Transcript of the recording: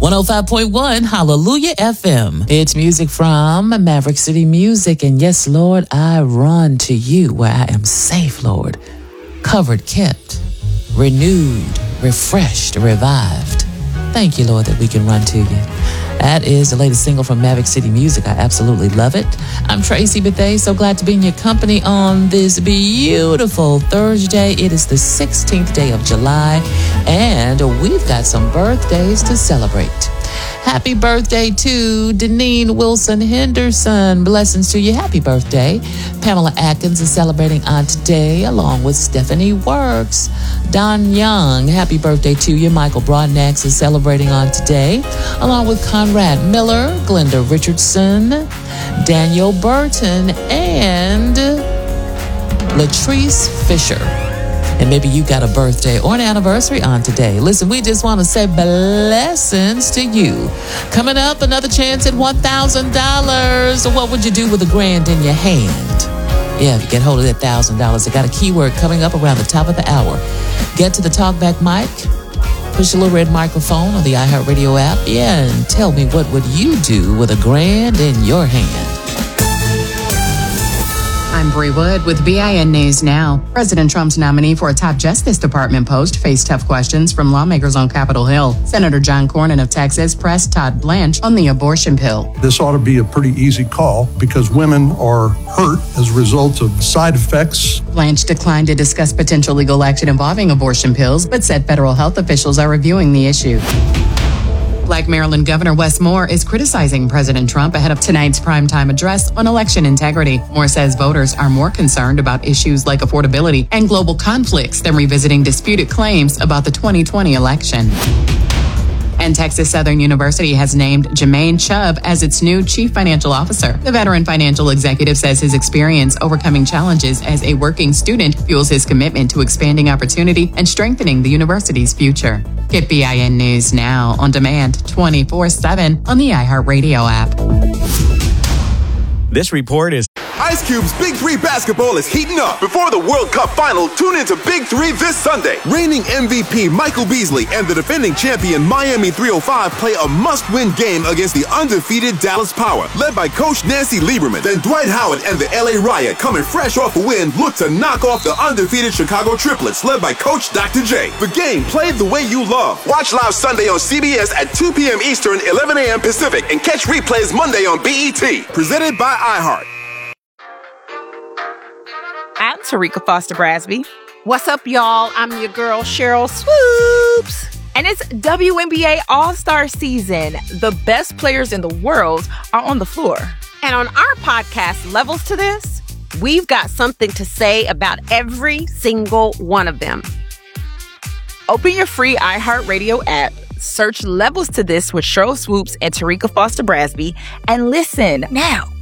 105.1 Hallelujah FM. It's music from Maverick City Music. And yes, Lord, I run to you where I am safe, Lord. Covered, kept, renewed, refreshed, revived. Thank you, Lord, that we can run to you. That is the latest single from Maverick City Music. I absolutely love it. I'm Tracy Bethea. So glad to be in your company on this beautiful Thursday. It is the 16th day of July, and we've got some birthdays to celebrate. Happy birthday to Deneen Wilson Henderson. Blessings to you. Happy birthday. Pamela Atkins is celebrating on today, along with Stephanie Works. Don Young, happy birthday to you. Michael Broadnax is celebrating on today, along with Conrad Miller, Glenda Richardson, Daniel Burton, and Latrice Fisher. And maybe you got a birthday or an anniversary on today. Listen, we just want to say blessings to you. Coming up, another chance at $1,000. What would you do with $1,000 in your hand? Yeah, if you get hold of that $1,000, I got a keyword coming up around the top of the hour. Get to the talkback mic, push the little red microphone on the iHeartRadio app, and tell me what would you do with $1,000 in your hand. I'm Bree Wood with BIN News Now. President Trump's nominee for a top Justice Department post faced tough questions from lawmakers on Capitol Hill. Senator John Cornyn of Texas pressed Todd Blanche on the abortion pill. This ought to be a pretty easy call because women are hurt as a result of side effects. Blanche declined to discuss potential legal action involving abortion pills, but said federal health officials are reviewing the issue. Black Maryland Governor Wes Moore is criticizing President Trump ahead of tonight's primetime address on election integrity. Moore says voters are more concerned about issues like affordability and global conflicts than revisiting disputed claims about the 2020 election. And Texas Southern University has named Jermaine Chubb as its new chief financial officer. The veteran financial executive says his experience overcoming challenges as a working student fuels his commitment to expanding opportunity and strengthening the university's future. Get BIN News Now on demand 24/7 on the iHeartRadio app. This report is... Ice Cube's Big 3 basketball is heating up. Before the World Cup final, tune into Big 3 this Sunday. Reigning MVP Michael Beasley and the defending champion Miami 305 play a must-win game against the undefeated Dallas Power, led by Coach Nancy Lieberman. Then Dwight Howard and the LA Riot, coming fresh off a win, look to knock off the undefeated Chicago Triplets, led by Coach Dr. J. The game played the way you love. Watch live Sunday on CBS at 2 p.m. Eastern, 11 a.m. Pacific, and catch replays Monday on BET. Presented by iHeart. I'm Tarika Foster Brasby. What's up, y'all? I'm your girl, Cheryl Swoops. And it's WNBA All-Star season. The best players in the world are on the floor. And on our podcast, Levels to This, we've got something to say about every single one of them. Open your free iHeartRadio app, search Levels to This with Cheryl Swoops and Tarika Foster Brasby, and listen now.